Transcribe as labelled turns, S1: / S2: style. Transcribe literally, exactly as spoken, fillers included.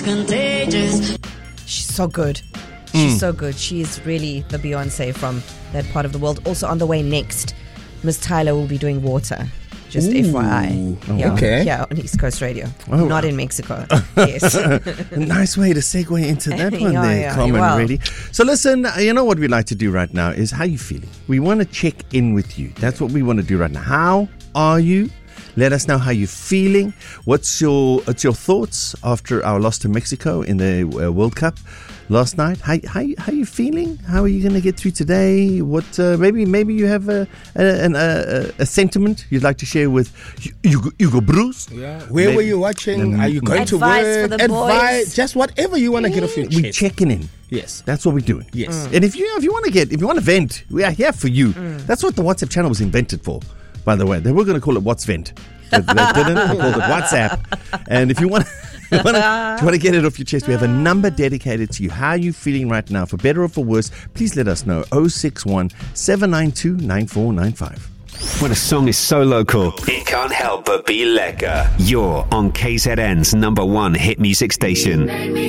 S1: Contagious.
S2: She's so good. She's
S3: Mm.
S2: so good. She is really the Beyonce from that part of the world. Also on the way next, Miss Tyler will be doing Water. Just
S3: Ooh.
S2: F Y I.
S3: Oh,
S2: yeah,
S3: okay.
S2: Yeah, on East Coast Radio.
S3: Oh.
S2: Not in Mexico. Yes.
S3: Nice way to segue into that one
S2: Yeah,
S3: there,
S2: yeah,
S3: Carmen,
S2: well.
S3: really. So listen, you know what we like to do right now is how you feeling. We want to check in with you. That's what we want to do right now. How are you? Let us know how you're feeling. What's your what's your thoughts after our loss to Mexico in the uh, World Cup last night? How how how you feeling? How are you going to get through today? What uh, maybe maybe you have a a, an, a a sentiment you'd like to share with Hugo, Hugo Bruce?
S4: Yeah. Where
S3: Maybe-
S4: were you watching? Are you going to
S2: Advice
S4: work?
S2: for the
S4: Advice,
S2: boys.
S4: just whatever you want to get off your chest.
S3: We're checking in.
S4: Yes.
S3: That's what we're doing.
S4: Yes.
S3: And if you if you want to get if you want to vent, we are here for you. That's what the WhatsApp channel was invented for. By the way, they were going to call it What's Vent. They, they didn't. They called it WhatsApp. And if you want, you want to, you want to get it off your chest, we have a number dedicated to you. How are you feeling right now? For better or for worse, please let us know. oh six one, seven nine two, nine four nine five.
S5: When a song is so local, it can't help but be lekker. You're on K Z N's number one hit music station.